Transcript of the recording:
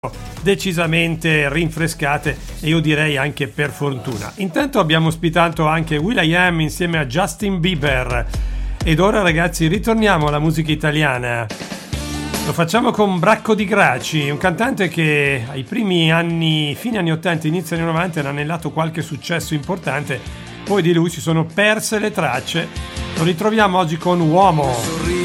decisamente rinfrescate e io direi anche per fortuna. Intanto abbiamo ospitato anche will.i.am insieme a Justin Bieber ed ora ragazzi ritorniamo alla musica italiana. Lo facciamo con Bracco di Graci, un cantante che ai primi anni, fine anni 80, inizio anni 90 ha anellato qualche successo importante, poi di lui si sono perse le tracce. Lo ritroviamo oggi con Uomo.